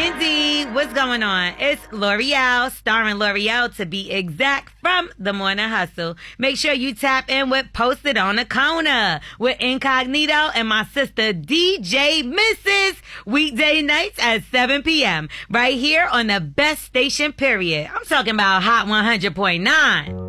Indeed. What's going on? It's L'Oreal, starring L'Oreal to be exact, from The Morning Hustle. Make sure you tap in with Posted on the Corner with Incognito and my sister DJ Mrs. Weekday nights at 7 p.m. right here on the best station, period. I'm talking about Hot 100.9.